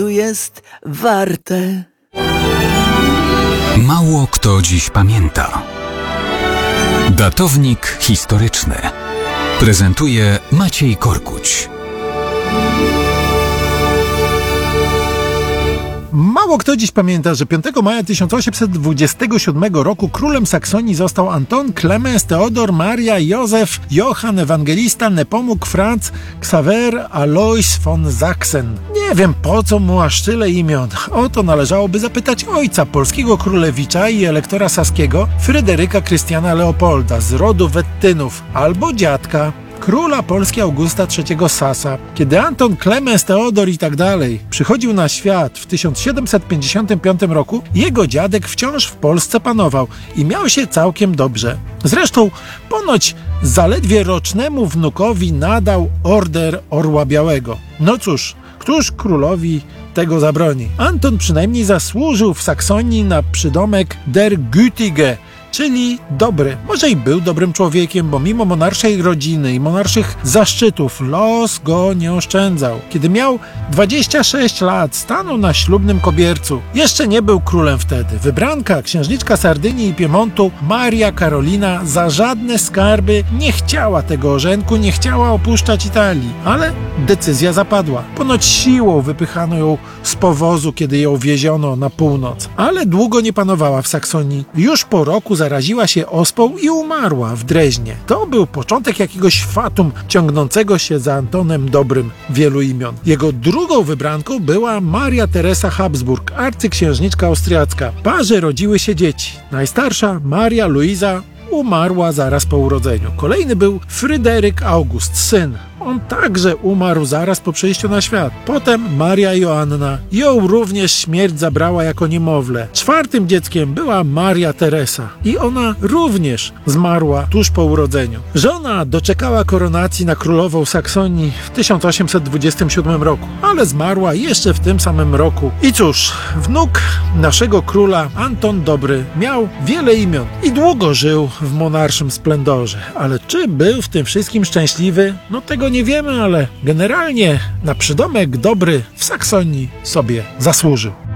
jest warte. Mało kto dziś pamięta. Datownik historyczny prezentuje Maciej Korkuć. Mało kto dziś pamięta, że 5 maja 1827 roku królem Saksonii został Anton Clemens Theodor Maria Józef Johann Ewangelista Nepomuk Franz Xaver Alois von Sachsen. Nie wiem, po co mu aż tyle imion. O to należałoby zapytać ojca polskiego królewicza i elektora saskiego Fryderyka Krystiana Leopolda z rodu Wettynów, albo dziadka króla Polski Augusta III Sasa. Kiedy Anton Clemens Theodor i tak dalej przychodził na świat w 1755 roku, jego dziadek wciąż w Polsce panował i miał się całkiem dobrze. Zresztą ponoć zaledwie rocznemu wnukowi nadał Order Orła Białego. No cóż, któż królowi tego zabroni? Anton przynajmniej zasłużył w Saksonii na przydomek der Gütige, czyli dobry. Może i był dobrym człowiekiem, bo mimo monarszej rodziny i monarszych zaszczytów los go nie oszczędzał. Kiedy miał 26 lat, stanął na ślubnym kobiercu. Jeszcze nie był królem wtedy. Wybranka, księżniczka Sardynii i Piemontu, Maria Karolina, za żadne skarby nie chciała tego orzenku, nie chciała opuszczać Italii. Ale decyzja zapadła. Ponoć siłą wypychano ją z powozu, kiedy ją wieziono na północ. Ale długo nie panowała w Saksonii. Już po roku zaraziła się ospą i umarła w Dreźnie. To był początek jakiegoś fatum ciągnącego się za Antonem Dobrym wielu imion. Jego drugą wybranką była Maria Teresa Habsburg, arcyksiężniczka austriacka. Parze rodziły się dzieci. Najstarsza, Maria Luisa, umarła zaraz po urodzeniu. Kolejny był Fryderyk August, syn. On także umarł zaraz po przyjściu na świat. Potem Maria Joanna. Ją również śmierć zabrała jako niemowlę. Czwartym dzieckiem była Maria Teresa. I ona również zmarła tuż po urodzeniu. Żona doczekała koronacji na królową Saksonii w 1827 roku, ale zmarła jeszcze w tym samym roku. I cóż, wnuk naszego króla, Anton Dobry, miał wiele imion i długo żył w monarszym splendorze. Ale czy był w tym wszystkim szczęśliwy? No tego nie wiemy, ale generalnie na przydomek Dobry w Saksonii sobie zasłużył.